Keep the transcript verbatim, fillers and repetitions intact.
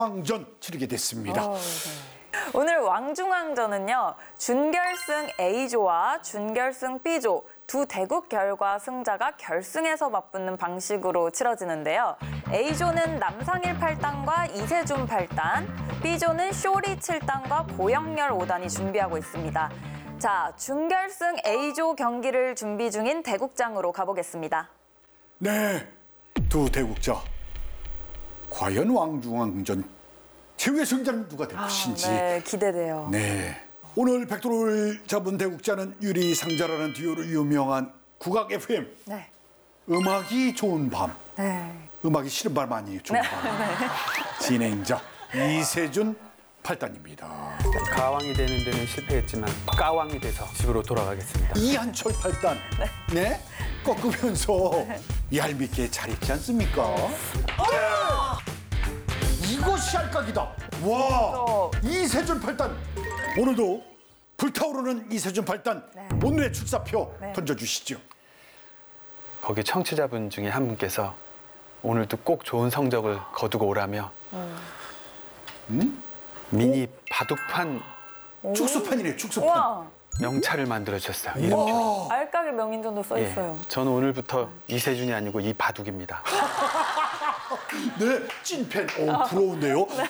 왕전 치르게 됐습니다. 어, 네. 오늘 왕중왕전은요, 준결승 A조와 준결승 B조 두 대국 결과 승자가 결승에서 맞붙는 방식으로 치러지는데요. A조는 남상일 팔 단과 이세준 팔 단, B조는 쇼리 칠 단과 고영렬 오 단이 준비하고 있습니다. 자, 준결승 A조 경기를 준비 중인 대국장으로 가보겠습니다. 네, 두 대국자. 과연 왕중왕전 최후의 승자는 누가 될 것인지. 아, 네, 기대돼요. 네. 오늘 백도를 잡은 대국자는 유리상자라는 듀오로 유명한 국악 에프엠. 네. 음악이 좋은 밤. 네. 음악이 싫은 밤 아니에요. 좋은 밤. 진행자 이세준 팔 단입니다. 가왕이 되는 데는 실패했지만 까왕이 돼서 집으로 돌아가겠습니다. 이한철 팔 단. 네. 꺾으면서 얄밉게 잘했지 않습니까? 아! 이것이 알까기다. 와. 이세준 팔 단. 오늘도 불타오르는 이세준 팔 단. 네. 오늘의 출사표 네. 던져주시죠. 거기 청취자분 중에 한 분께서 오늘도 꼭 좋은 성적을 거두고 오라며 음? 미니 바둑판 축소판이네, 축소판. 우와, 명찰을 만들어 주셨어요. 이렇게. 와. 알까기 명인전도 써 예, 있어요. 저는 오늘부터 이세준이 아니고 이 바둑입니다. 네, 찐팬. 오, 부러운데요.